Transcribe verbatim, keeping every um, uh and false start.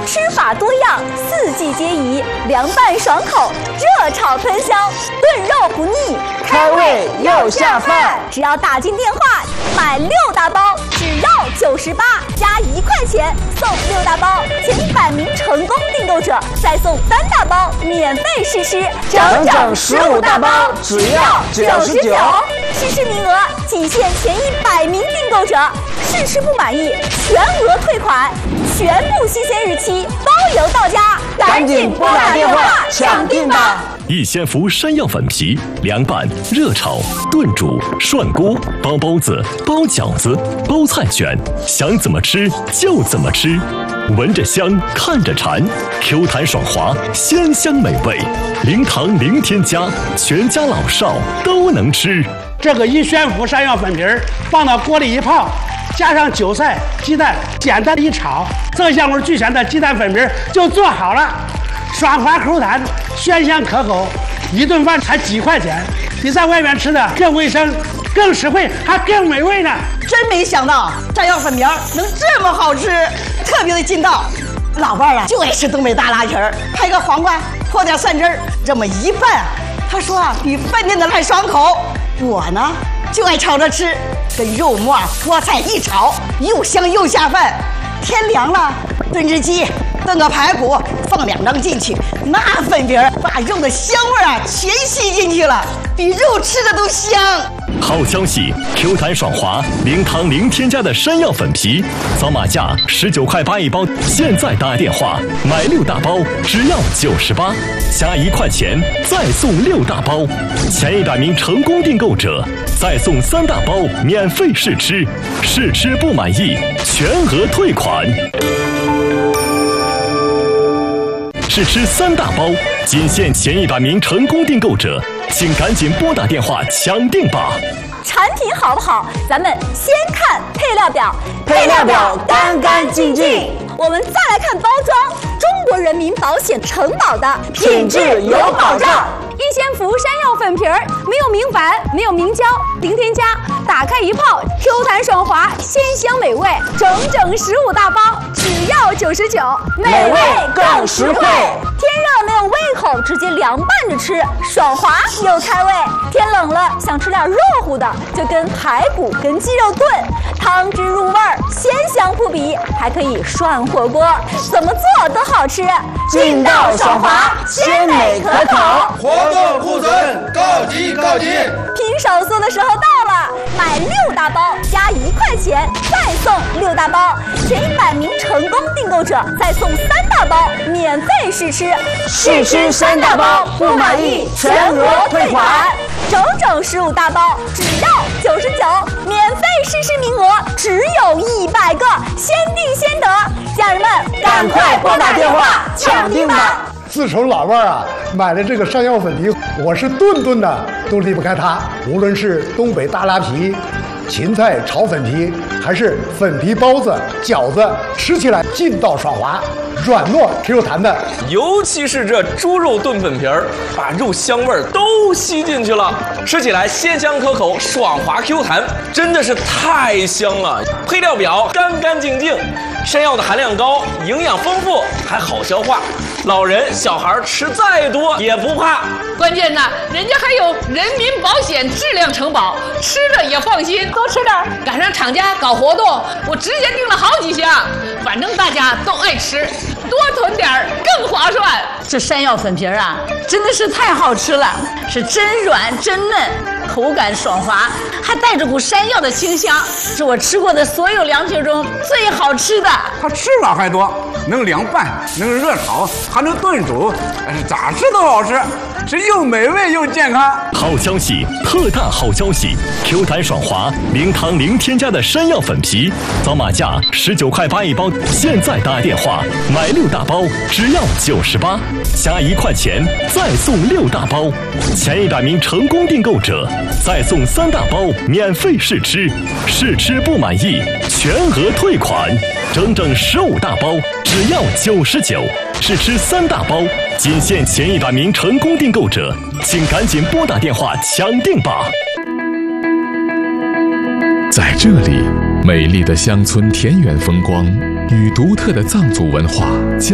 吃法多样，四季皆宜，凉拌爽口，热炒喷香，炖肉不腻， 开胃又下饭。 只要打进电话买六大包，只要九十八，加一块钱送六大包，前一百名成功订购者再送三大包，免费试吃， 整整十五大包，只要九十九。 试吃名额仅限前一百名订购者，试吃不满意全额退款，全部新鲜日期包邮到家， 赶紧拨打电话抢订吧！ 逸仙福山药粉皮，凉拌、热炒、炖煮、涮锅，包包子、包饺子、包菜卷，想怎么吃就怎么吃，闻着香，看着馋 ，Q 弹爽滑，鲜香美味，零糖零添加，全家老少都能吃。 这个逸仙福山药粉皮儿放到锅里一泡，加上韭菜、鸡蛋，简单一炒，色香味俱全的鸡蛋粉皮儿就做好了。爽滑口弹，鲜香可口，一顿饭才几块钱，比在外面吃的更卫生、更实惠，还更美味呢！ 真没想到山药粉皮儿能这么好吃，特别的劲道。老伴儿啊就爱吃东北大拉皮儿，拍个黄瓜，泼点蒜汁儿，这么一拌，他说啊比饭店的还爽口。我呢就爱炒着吃，跟肉末、菠菜一炒，又香又下饭。天凉了，炖只鸡。炖个排骨，放两张进去，那粉皮儿把肉的香味啊全吸进去了，比肉吃的都香。 好消息 ，Q 弹爽滑，零糖零添加的山药粉皮，扫码价十九块八一包，现在打电话买六大包，只要九十八，加一块钱再送六大包，前一百名成功订购者再送三大包免费试吃，试吃不满意全额退款。试吃三大包，仅限前一百名成功订购者，请赶紧拨打电话抢订吧！ 产品好不好？咱们先看配料表， 配料表干干净净。 我们再来看包装，中国人民保险承保的品质有保障。 逸仙福山药粉皮儿没有明矾，没有明胶，零添加，打开一泡 ，Q 弹爽滑，鲜香美味，整整十五大包，只要九十九， 美味更实惠。 天热没有胃口，直接凉拌着吃，爽滑又开胃。天冷了，想吃点热乎的，就跟排骨跟鸡肉炖，汤汁入味儿，鲜香扑鼻，还可以涮火锅，怎么做都好吃。 劲道爽滑，鲜美可口。 活动库存告急告急！ 拼手速的时候到了，买六大包加一块钱再送六大包，前一百名成功订购者再送三大包免费试吃， 试吃三大包不满意全额退款， 整整十五大包只要九十九，免费试吃名额只有一百个，先订先得，家人们赶快拨打电话抢订吧！ 自从老伴儿啊买了这个山药粉皮，我是顿顿的都离不开它。无论是东北大拉皮、芹菜炒粉皮，还是粉皮包子、饺子，吃起来劲道爽滑，软糯 Q 弹的。 尤其是这猪肉炖粉皮儿，把肉香味儿都吸进去了，吃起来鲜香可口，爽滑 Q 弹，真的是太香了。配料表干干净净，山药的含量高，营养丰富，还好消化。老人小孩吃再多也不怕， 关键呢，人家还有人民保险质量承保，吃了也放心。多吃点，赶上厂家搞活动，我直接订了好几箱，反正大家都爱吃，多囤点更划算。 这山药粉皮儿啊，真的是太好吃了，是真软真嫩，口感爽滑，还带着股山药的清香，是我吃过的所有凉皮中最好吃的。 它吃法还多，能凉拌，能热炒，还能炖煮，咋吃都好吃，是又美味又健康。 好消息，特大好消息 ！Q 弹爽滑，零糖零添加的山药粉皮，扫码价十九块八一包，现在打电话买六大包，只要九十八，加一块钱再送六大包，前一百名成功订购者再送三大包免费试吃，试吃不满意全额退款，整整十五大包，只要九十九，试吃三大包，仅限前一百名成功订购者，请赶紧拨打电话抢订吧！ 在这里，美丽的乡村田园风光与独特的藏族文化